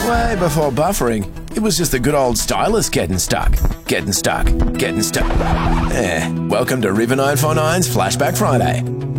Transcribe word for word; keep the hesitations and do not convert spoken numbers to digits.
Way before buffering, it was just the good old stylus getting stuck. Getting stuck. Getting stuck. Eh, welcome to River nine four nine's Flashback Friday.